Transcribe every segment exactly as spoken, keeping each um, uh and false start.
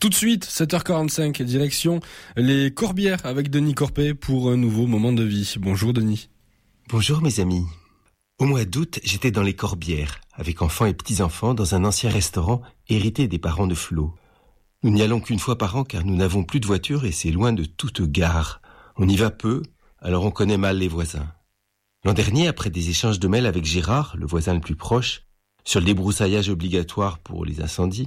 Tout de suite, sept heures quarante-cinq, direction les Corbières avec Denis Corpet pour un nouveau moment de vie. Bonjour Denis. Bonjour mes amis. Au mois d'août, j'étais dans les Corbières, avec enfants et petits-enfants, dans un ancien restaurant hérité des parents de Flo. Nous n'y allons qu'une fois par an car nous n'avons plus de voiture et c'est loin de toute gare. On y va peu, alors on connaît mal les voisins. L'an dernier, après des échanges de mails avec Gérard, le voisin le plus proche, sur le débroussaillage obligatoire pour les incendies,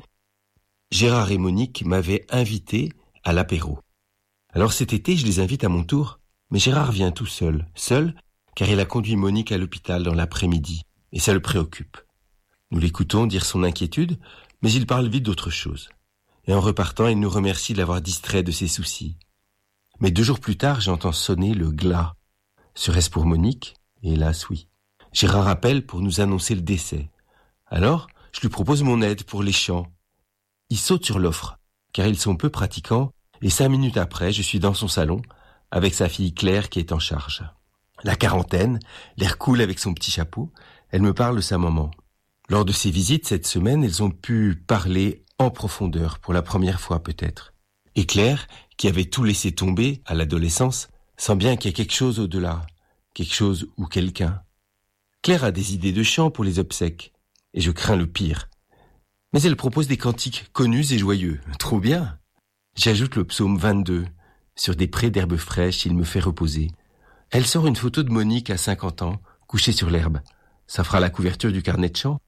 Gérard et Monique m'avaient invité à l'apéro. Alors cet été, je les invite à mon tour, mais Gérard vient tout seul, seul, car il a conduit Monique à l'hôpital dans l'après-midi, et ça le préoccupe. Nous l'écoutons dire son inquiétude, mais il parle vite d'autre chose. Et en repartant, il nous remercie de l'avoir distrait de ses soucis. Mais deux jours plus tard, j'entends sonner le glas. Serait-ce pour Monique ? Et hélas, oui. Gérard appelle pour nous annoncer le décès. Alors, je lui propose mon aide pour les chants. Il saute sur l'offre, car ils sont peu pratiquants, et cinq minutes après, je suis dans son salon, avec sa fille Claire qui est en charge. La quarantaine, l'air cool avec son petit chapeau, elle me parle de sa maman. Lors de ses visites cette semaine, elles ont pu parler en profondeur, pour la première fois peut-être. Et Claire, qui avait tout laissé tomber à l'adolescence, sent bien qu'il y a quelque chose au-delà, quelque chose ou quelqu'un. Claire a des idées de chant pour les obsèques, et je crains le pire. Mais elle propose des cantiques connus et joyeux. Trop bien. J'ajoute le psaume vingt-deux. Sur des prés d'herbes fraîches, il me fait reposer. Elle sort une photo de Monique à cinquante ans, couchée sur l'herbe. Ça fera la couverture du carnet de chant.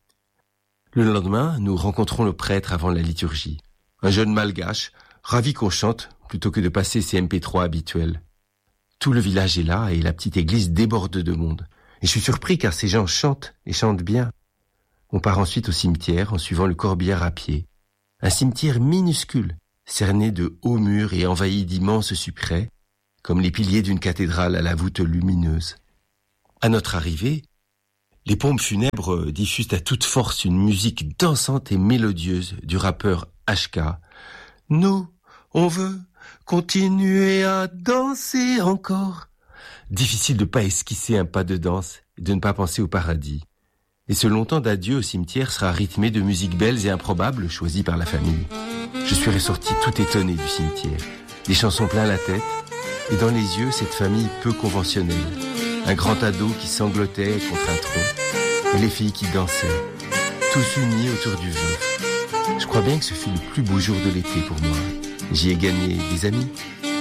Le lendemain, nous rencontrons le prêtre avant la liturgie. Un jeune malgache, ravi qu'on chante, plutôt que de passer ses M P trois habituels. Tout le village est là et la petite église déborde de monde. Et je suis surpris car ces gens chantent et chantent bien. On part ensuite au cimetière en suivant le corbillard à pied. Un cimetière minuscule, cerné de hauts murs et envahi d'immenses cyprès, comme les piliers d'une cathédrale à la voûte lumineuse. À notre arrivée, les pompes funèbres diffusent à toute force une musique dansante et mélodieuse du rappeur H K. Nous, on veut continuer à danser encore. Difficile de ne pas esquisser un pas de danse et de ne pas penser au paradis. Et ce long temps d'adieu au cimetière sera rythmé de musiques belles et improbables choisies par la famille. Je suis ressorti tout étonné du cimetière, des chansons plein la tête, et dans les yeux, cette famille peu conventionnelle. Un grand ado qui sanglotait contre un tronc, et les filles qui dansaient, tous unis autour du veuf. Je crois bien que ce fut le plus beau jour de l'été pour moi. J'y ai gagné des amis,